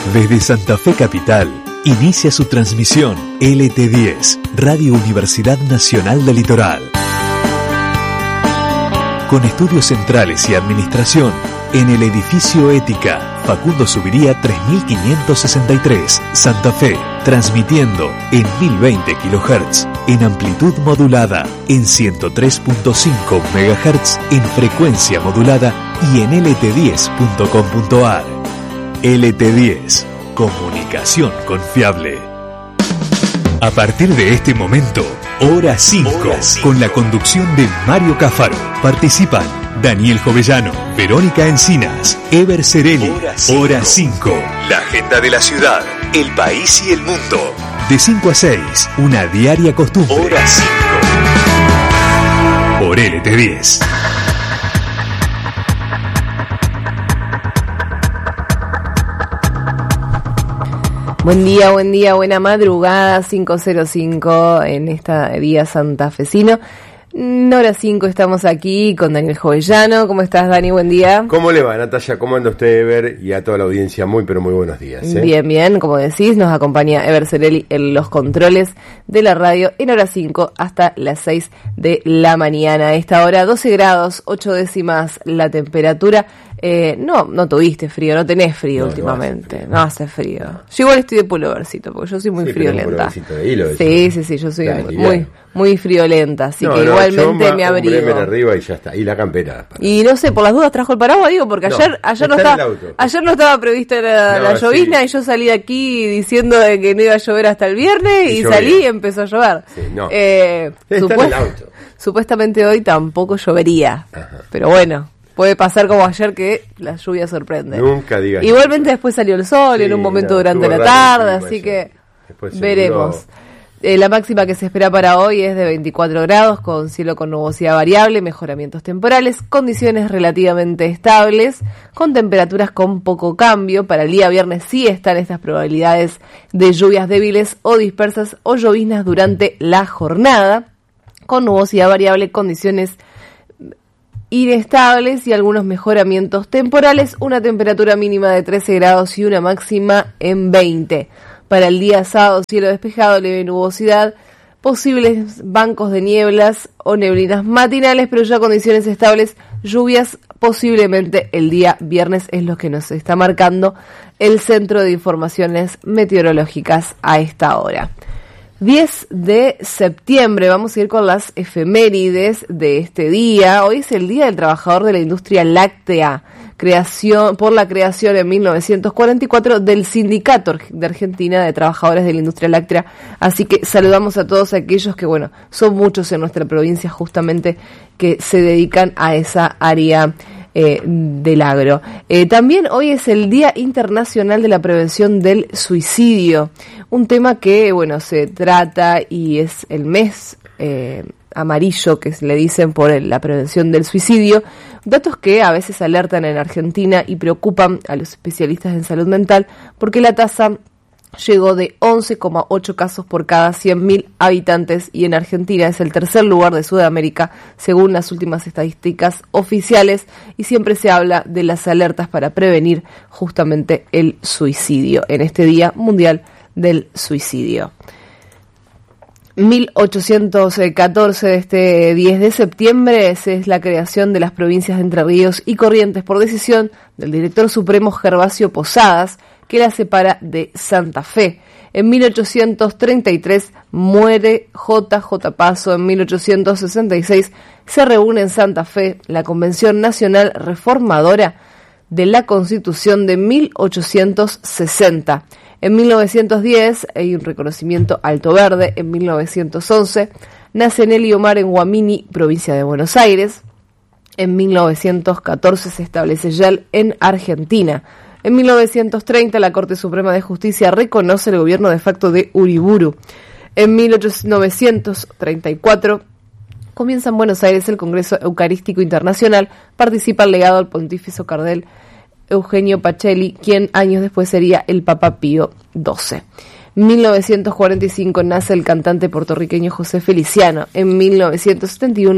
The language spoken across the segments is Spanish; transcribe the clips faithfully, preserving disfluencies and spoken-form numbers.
Desde Santa Fe Capital, inicia su transmisión L T diez, Radio Universidad Nacional del Litoral. Con estudios centrales y administración, en el edificio Ética, Facundo Subiría tres mil quinientos sesenta y tres, Santa Fe, transmitiendo en mil veinte kilohertz, en amplitud modulada, en ciento tres punto cinco megahertz, en frecuencia modulada y en L T diez punto com punto a r. L T diez, comunicación confiable. A partir de este momento, Hora cinco, con la conducción de Mario Cáfaro. Participan Daniel Jovellano, Verónica Encinas, Ever Cerelli. Hora cinco, la agenda de la ciudad, el país y el mundo. De cinco a seis, una diaria costumbre. Hora cinco. Por L T diez. Buen día, buen día, buena madrugada, cinco cero cinco en este día santafesino. Hora cinco, estamos aquí con Daniel Jovellano. ¿Cómo estás, Dani? Buen día. ¿Cómo le va, Natalia? ¿Cómo anda usted, Ever? Y a toda la audiencia, muy, pero muy buenos días. ¿eh? Bien, bien, como decís, nos acompaña Ever Cerelli en los controles de la radio en Hora cinco hasta las seis de la mañana. A esta hora, doce grados, ocho décimas la temperatura. Eh, no, no tuviste frío, no tenés frío no, últimamente, no hace frío. No hace frío. Yo igual estoy de pullovercito, porque yo soy muy sí, friolenta. De hilo, sí, sí, sí, yo soy muy, muy, muy friolenta, así no, que no, igualmente chomba, me abrigo. Arriba y ya está, y la campera. Para... Y no sé, por las dudas trajo el paraguas, digo, porque no, ayer, ayer no estaba, ayer no estaba prevista la, no, la llovizna sí. Y yo salí de aquí diciendo de que no iba a llover hasta el viernes y, y salí y empezó a llover. Sí, no. Eh, supuest- el auto. Supuestamente hoy tampoco llovería, ajá. Pero bueno. Puede pasar como ayer que la lluvia sorprende. Nunca digas. Igualmente después salió el sol sí, en un momento no, durante la tarde, así que veremos. Eh, la máxima que se espera para hoy es de veinticuatro grados, con cielo con nubosidad variable, mejoramientos temporales, condiciones relativamente estables, con temperaturas con poco cambio. Para el día viernes sí están estas probabilidades de lluvias débiles o dispersas o lloviznas durante la jornada, con nubosidad variable, condiciones inestables y algunos mejoramientos temporales, una temperatura mínima de trece grados y una máxima en veinte. Para el día sábado, cielo despejado, leve nubosidad, posibles bancos de nieblas o neblinas matinales, pero ya condiciones estables, lluvias posiblemente el día viernes, es lo que nos está marcando el Centro de Informaciones Meteorológicas a esta hora. diez de septiembre, vamos a ir con las efemérides de este día. Hoy es el Día del Trabajador de la Industria Láctea, creación por la creación en mil novecientos cuarenta y cuatro del Sindicato de Argentina de Trabajadores de la Industria Láctea. Así que saludamos a todos aquellos que, bueno, son muchos en nuestra provincia justamente que se dedican a esa área Eh, del agro. Eh, también hoy es el Día Internacional de la Prevención del Suicidio, un tema que, bueno, se trata y es el mes eh, amarillo que le dicen por el, la prevención del suicidio, datos que a veces alertan en Argentina y preocupan a los especialistas en salud mental porque la tasa llegó de once coma ocho casos por cada cien mil habitantes y en Argentina es el tercer lugar de Sudamérica según las últimas estadísticas oficiales y siempre se habla de las alertas para prevenir justamente el suicidio en este Día Mundial del Suicidio. mil ochocientos catorce de este diez de septiembre es la creación de las provincias de Entre Ríos y Corrientes por decisión del director supremo Gervasio Posadas, que la separa de Santa Fe. En mil ochocientos treinta y tres muere J J Paso. En mil ochocientos sesenta y seis se reúne en Santa Fe la Convención Nacional Reformadora de la Constitución de mil ochocientos sesenta. En mil novecientos diez hay un reconocimiento Alto Verde. En mil novecientos once nace Nelly Omar en Guamini, provincia de Buenos Aires. En mil novecientos catorce se establece Y E L en Argentina. En mil novecientos treinta la Corte Suprema de Justicia reconoce el gobierno de facto de Uriburu. En mil novecientos treinta y cuatro comienza en Buenos Aires el Congreso Eucarístico Internacional. Participa el legado al pontífice cardenal Eugenio Pacelli, quien años después sería el Papa Pío doce. En mil novecientos cuarenta y cinco nace el cantante puertorriqueño José Feliciano. En mil novecientos setenta y uno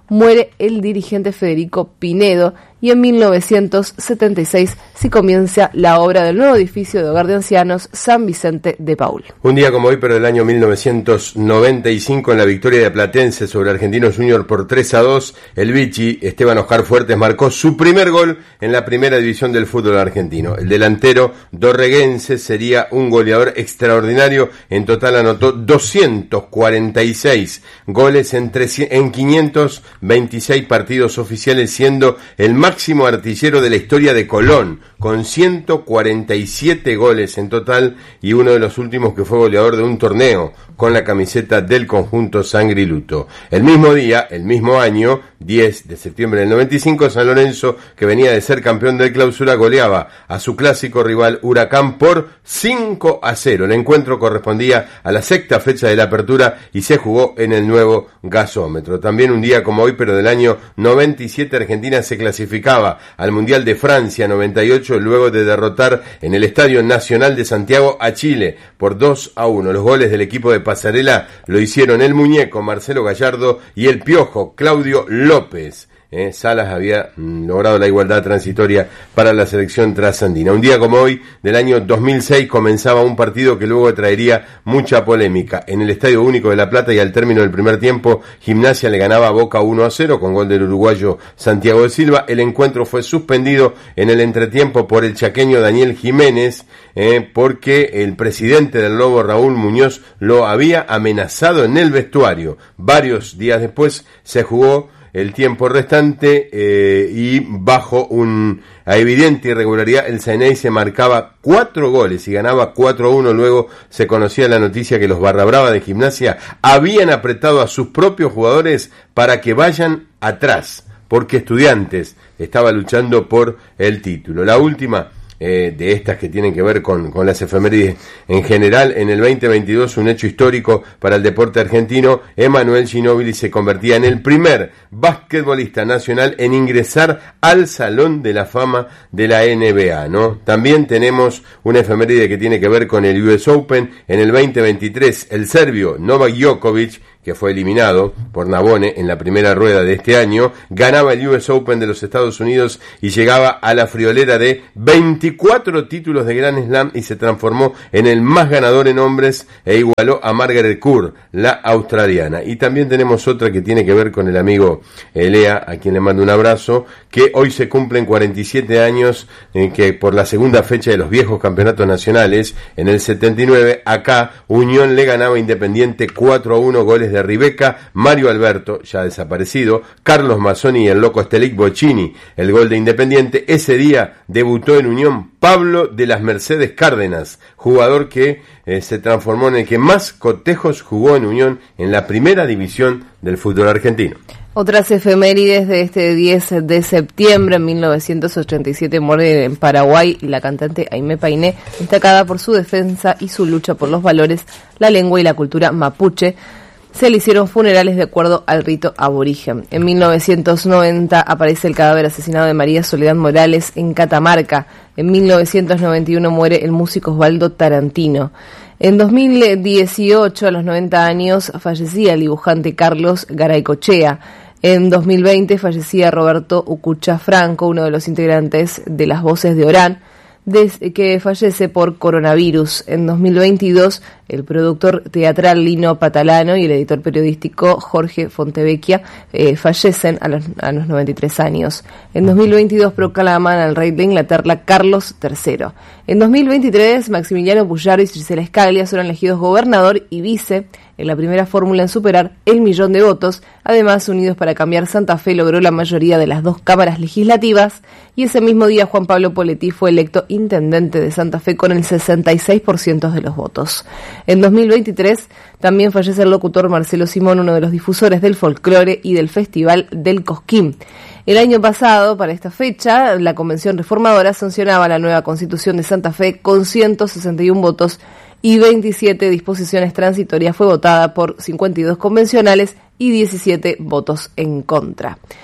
muere el dirigente Federico Pinedo y en mil novecientos setenta y seis se comienza la obra del nuevo edificio de hogar de ancianos San Vicente de Paul. Un día como hoy, pero del año mil novecientos noventa y cinco, en la victoria de Platense sobre Argentinos Junior por tres a dos, el Vichy, Esteban Oscar Fuertes, marcó su primer gol en la primera división del fútbol argentino. El delantero dorreguense sería un goleador extraordinario. En total anotó doscientos cuarenta y seis goles en, en quinientos veintiséis partidos oficiales, siendo el máximo artillero de la historia de Colón, con ciento cuarenta y siete goles en total, y uno de los últimos que fue goleador de un torneo con la camiseta del conjunto Sangriluto. El mismo día, el mismo año, diez de septiembre del noventa y cinco, San Lorenzo, que venía de ser campeón de Clausura, goleaba a su clásico rival Huracán por cinco a cero. El encuentro correspondía a la sexta fecha de la apertura y se jugó en el nuevo gasómetro. También un día como hoy, pero del año noventa y siete, Argentina se clasificaba al Mundial de Francia noventa y ocho luego de derrotar en el Estadio Nacional de Santiago a Chile por dos a uno. Los goles del equipo de Pasarela lo hicieron el muñeco Marcelo Gallardo y el piojo Claudio López. Eh, Salas había mm, logrado la igualdad transitoria para la selección trasandina. Un día como hoy, del año dos mil seis, comenzaba un partido que luego traería mucha polémica. En el Estadio Único de La Plata, y al término del primer tiempo, Gimnasia le ganaba a Boca uno a cero con gol del uruguayo Santiago de Silva. El encuentro fue suspendido en el entretiempo por el chaqueño Daniel Jiménez, eh, porque el presidente del Lobo, Raúl Muñoz, lo había amenazado en el vestuario. Varios días después se jugó el tiempo restante eh, y bajo una evidente irregularidad el Ceneice marcaba cuatro goles y ganaba cuatro a uno. Luego se conocía la noticia que los Barra Brava de Gimnasia habían apretado a sus propios jugadores para que vayan atrás, porque Estudiantes estaba luchando por el título. La última Eh, de estas que tienen que ver con, con las efemérides en general, en el veinte veintidós, un hecho histórico para el deporte argentino. Emanuel Ginóbili se convertía en el primer basquetbolista nacional en ingresar al Salón de la Fama de la N B A, ¿no? También tenemos una efeméride que tiene que ver con el U S Open. En el veinte veintitrés, el serbio Novak Djokovic, que fue eliminado por Navone en la primera rueda de este año, ganaba el U S Open de los Estados Unidos y llegaba a la friolera de veinticuatro títulos de Grand Slam y se transformó en el más ganador en hombres e igualó a Margaret Court, la australiana. Y también tenemos otra que tiene que ver con el amigo Elea, a quien le mando un abrazo, que hoy se cumplen cuarenta y siete años, eh, que por la segunda fecha de los viejos campeonatos nacionales, en el setenta y nueve, acá Unión le ganaba a Independiente cuatro a uno, goles de Ribeca, Mario Alberto, ya desaparecido, Carlos Mazzoni y el loco Estelic Bocchini, el gol de Independiente. Ese día debutó en Unión Pablo de las Mercedes Cárdenas, jugador que eh, se transformó en el que más cotejos jugó en Unión en la primera división del fútbol argentino. Otras efemérides de este diez de septiembre de mil novecientos ochenta y siete, muere en Paraguay la cantante Aimé Painé, destacada por su defensa y su lucha por los valores, la lengua y la cultura mapuche. Se le hicieron funerales de acuerdo al rito aborigen. En mil novecientos noventa aparece el cadáver asesinado de María Soledad Morales en Catamarca. En mil novecientos noventa y uno muere el músico Osvaldo Tarantino. En dos mil dieciocho, a los noventa años, fallecía el dibujante Carlos Garaycochea. En dos mil veinte fallecía Roberto Ucucha Franco, uno de los integrantes de Las Voces de Orán, desde que fallece por coronavirus. En dos mil veintidós, el productor teatral Lino Patalano y el editor periodístico Jorge Fontevecchia eh, fallecen a los, a los noventa y tres años. En dos mil veintidós proclaman al rey de Inglaterra Carlos tercero. En dos mil veintitrés, Maximiliano Puyaro y Gisela Scaglia son elegidos gobernador y vice en la primera fórmula en superar el millón de votos. Además, Unidos para Cambiar Santa Fe logró la mayoría de las dos cámaras legislativas y ese mismo día Juan Pablo Poletti fue electo intendente de Santa Fe con el sesenta y seis por ciento de los votos. En dos mil veintitrés también fallece el locutor Marcelo Simón, uno de los difusores del folclore y del Festival del Cosquín. El año pasado, para esta fecha, la Convención Reformadora sancionaba la nueva Constitución de Santa Fe con ciento sesenta y uno votos y veintisiete disposiciones transitorias. Fue votada por cincuenta y dos convencionales y diecisiete votos en contra.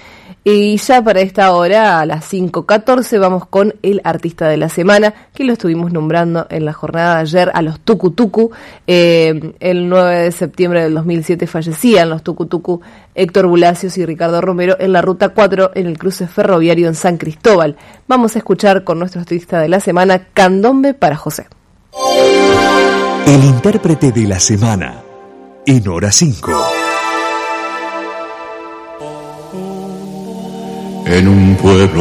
Y ya para esta hora, a las cinco catorce, vamos con el artista de la semana, que lo estuvimos nombrando en la jornada de ayer, a los Tucu Tucu. Eh, el nueve de septiembre del dos mil siete fallecían los Tucu Tucu Héctor Bulacios y Ricardo Romero en la ruta cuatro, en el cruce ferroviario en San Cristóbal. Vamos a escuchar con nuestro artista de la semana, Candombe para José. El intérprete de la semana, en hora cinco. En un pueblo